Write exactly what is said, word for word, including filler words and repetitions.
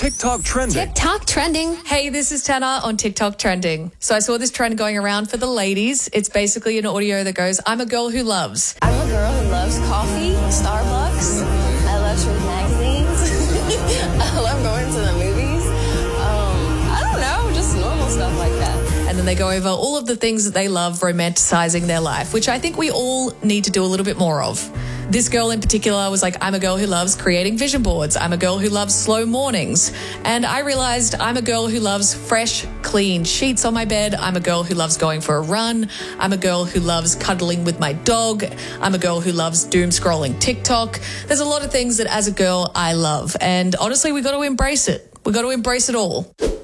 TikTok trending. TikTok trending. Hey, this is Tana on TikTok trending. So I saw this trend going around for the ladies. It's basically an audio that goes, I'm a girl who loves. I'm a girl who loves coffee, Starbucks. I love truth magazines. I love going to the movies. Um, I don't know, just normal stuff like that. And then they go over all of the things that they love romanticizing their life, which I think we all need to do a little bit more of. This girl in particular was like, I'm a girl who loves creating vision boards. I'm a girl who loves slow mornings. And I realized I'm a girl who loves fresh, clean sheets on my bed. I'm a girl who loves going for a run. I'm a girl who loves cuddling with my dog. I'm a girl who loves doom scrolling TikTok. There's a lot of things that as a girl I love. And honestly, we got to embrace it. We got to embrace it all.